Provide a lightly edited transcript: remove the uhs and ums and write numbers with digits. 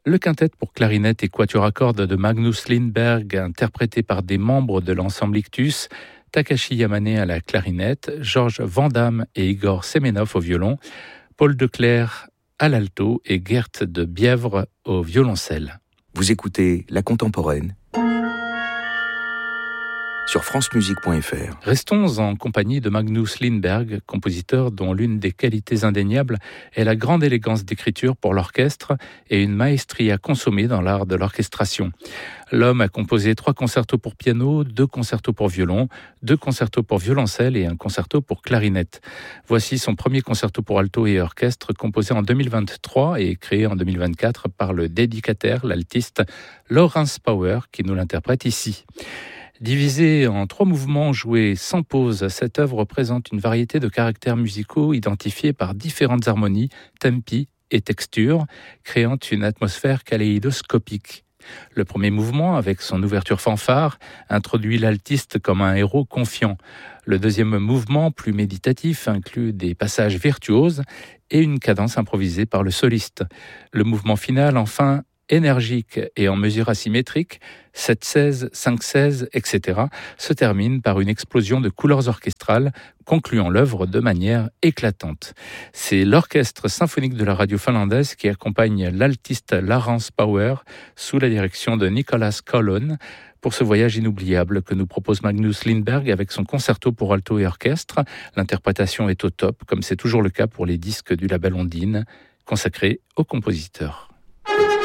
Le quintet pour clarinette et quatuor à cordes de Magnus Lindberg, interprété par des membres de l'ensemble Ictus, Takashi Yamane à la clarinette, Georges Vandamme et Igor Semenov au violon, Paul Declercq à l'alto et Gert de Bièvre au violoncelle. Vous écoutez La Contemporaine sur francemusique.fr. Restons en compagnie de Magnus Lindberg, compositeur dont l'une des qualités indéniables est la grande élégance d'écriture pour l'orchestre et une maestria consommée dans l'art de l'orchestration. L'homme a composé 3 concertos pour piano, 2 concertos pour violon, 2 concertos pour violoncelle et un concerto pour clarinette. Voici son premier concerto pour alto et orchestre composé en 2023 et créé en 2024 par le dédicataire, l'altiste Lawrence Power, qui nous l'interprète ici. Divisée en 3 mouvements joués sans pause, cette œuvre présente une variété de caractères musicaux identifiés par différentes harmonies, tempi et textures, créant une atmosphère kaléidoscopique. Le premier mouvement, avec son ouverture fanfare, introduit l'altiste comme un héros confiant. Le deuxième mouvement, plus méditatif, inclut des passages virtuoses et une cadence improvisée par le soliste. Le mouvement final, enfin, énergique et en mesure asymétrique, 7/16, 5/16, etc., se termine par une explosion de couleurs orchestrales, concluant l'œuvre de manière éclatante. C'est l'orchestre symphonique de la radio finlandaise qui accompagne l'altiste Lawrence Power sous la direction de Nicholas Collon pour ce voyage inoubliable que nous propose Magnus Lindberg avec son concerto pour alto et orchestre. L'interprétation est au top, comme c'est toujours le cas pour les disques du label Ondine, consacrés au compositeur.